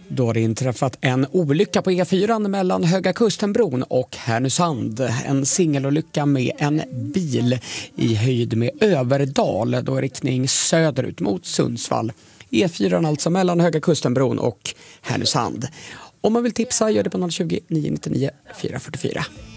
Då har det inträffat en olycka på E4 mellan Höga Kustenbron och Härnösand. En singelolycka med en bil i höjd med Överdal, då i riktning söderut mot Sundsvall. E4 alltså mellan Höga Kustenbron och Härnösand. Om man vill tipsa gör det på 020 999 444.